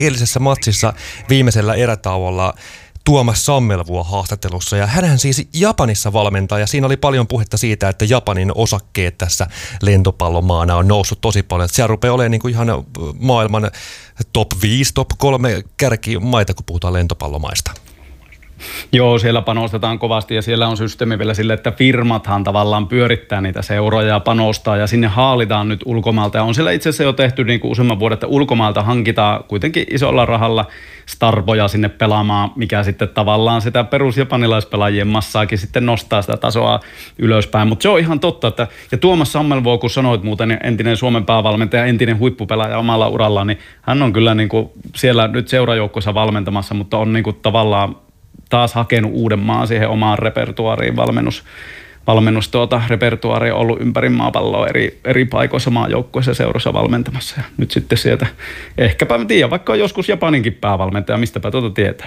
Eilisessä matsissa viimeisellä erätauolla Tuomas Sammelvuo haastattelussa, ja hänhän siis Japanissa valmentaa, ja siinä oli paljon puhetta siitä, että Japanin osakkeet tässä lentopallomaana on noussut tosi paljon. Että siellä rupeaa olemaan niin kuin ihan maailman top 5, top 3 kärkimaita, kun puhutaan lentopallomaista. Joo, siellä panostetaan kovasti ja siellä on systeemi vielä sille, että firmathan tavallaan pyörittää niitä seuroja ja panostaa ja sinne haalitaan nyt ulkomailta. Ja on siellä itse asiassa jo tehty niin kuin useamman vuoden, että ulkomailta hankitaan kuitenkin isolla rahalla starboja sinne pelaamaan, mikä sitten tavallaan sitä perusjapanilaispelaajien massaakin sitten nostaa sitä tasoa ylöspäin. Mutta se on ihan totta, että ja Tuomas Sammelvuo, kun sanoit muuten, entinen Suomen päävalmentaja, entinen huippupelaaja omalla urallaan, niin hän on kyllä niin kuin siellä nyt seurajoukkoissa valmentamassa, mutta on niin kuin tavallaan taas hakenut Uudenmaan siihen omaan repertuaariin, repertuaari on ollut ympäri maapalloa eri paikoissa maajoukkueissa seuroissa valmentamassa. Ja nyt sitten sieltä, ehkäpä mä tiedän, vaikka on joskus Japaninkin päävalmentaja, mistäpä tietää.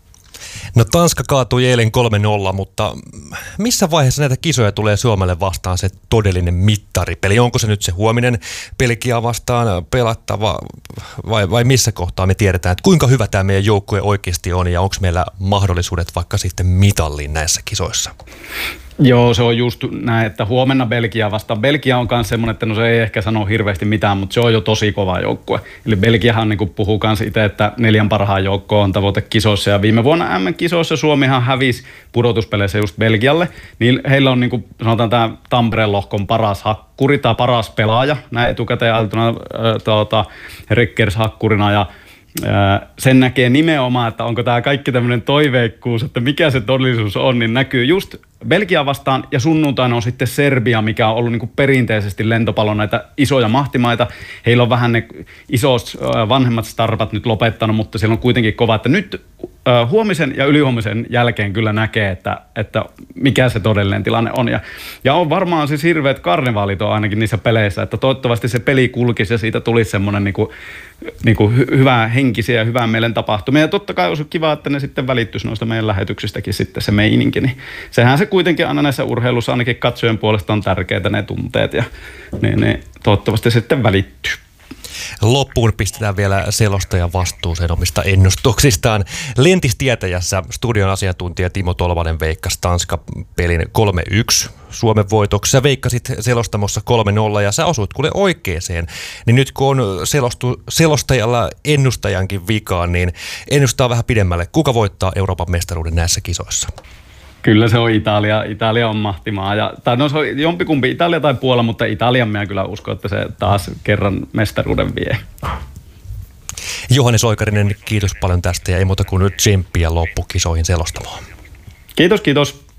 No Tanska kaatui eilen 3-0, mutta missä vaiheessa näitä kisoja tulee Suomelle vastaan se todellinen mittaripeli? Onko se nyt se huominen Belgiaa vastaan pelattava vai missä kohtaa me tiedetään, että kuinka hyvä tämä meidän joukkue oikeasti on ja onko meillä mahdollisuudet vaikka sitten mitalliin näissä kisoissa? Joo, se on just näin, että huomenna Belgia vastaan. Belgia on myös semmoinen, että no se ei ehkä sano hirveästi mitään, mutta se on jo tosi kova joukkue. Eli Belgiahan niin puhuu myös itse, että 4 parhaan joukkoon on tavoite kisoissa. Ja viime vuonna MM-kisoissa Suomihan hävisi pudotuspeleissä just Belgialle. Niin heillä on niin kuin, sanotaan tämä Tampereen lohkon paras hakkuri tai paras pelaaja. Näin etukäteen ajateltuna Rickers hakkurina ja sen näkee nimenomaan, että onko tämä kaikki tämmöinen toiveikkuus, että mikä se todellisuus on, niin näkyy just Belgia vastaan ja sunnuntaina on sitten Serbia, mikä on ollut niin kuin perinteisesti lentopallon näitä isoja mahtimaita. Heillä on vähän ne isot vanhemmat starpat nyt lopettanut, mutta siellä on kuitenkin kova, että nyt huomisen ja ylihuomisen jälkeen kyllä näkee, että mikä se todellinen tilanne on. Ja on varmaan siis hirveät karnevaalit on ainakin niissä peleissä, että toivottavasti se peli kulkisi ja siitä tulisi semmoinen niin kuin hyvää henkisiä ja hyvää mielen tapahtumia. Ja totta kai olisi kiva, että ne sitten välittyisi noista meidän lähetyksistäkin sitten se meininki. Niin sehän se kuitenkin aina näissä urheilussa ainakin katsojen puolesta on tärkeitä ne tunteet ja ne toivottavasti sitten välittyy. Loppuun pistetään vielä selostajan vastuuseen omista ennustuksistaan. Lentistietäjässä studion asiantuntija Timo Tolvanen veikkasi Tanska-pelin 3-1 Suomen voitoksi. Sä veikkasit selostamossa 3-0 ja sä osuit kuule oikeeseen. Niin nyt kun on selostajalla ennustajankin vikaan, niin ennustaa vähän pidemmälle. Kuka voittaa Euroopan mestaruuden näissä kisoissa? Kyllä se on Italia. Italia on mahtimaa. No se on jompikumpi Italia tai Puola, mutta Italian minä kyllä uskon, että se taas kerran mestaruuden vie. Johannes Oikarinen, kiitos paljon tästä ja ei muuta kuin nyt tsemppiä loppukisoihin selostamoon. Kiitos.